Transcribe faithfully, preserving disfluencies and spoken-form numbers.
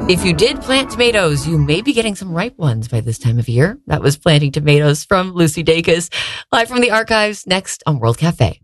If you did plant tomatoes, you may be getting some ripe ones by this time of year. That was Planting Tomatoes from Lucy Dacus. Live from the archives next on World Cafe.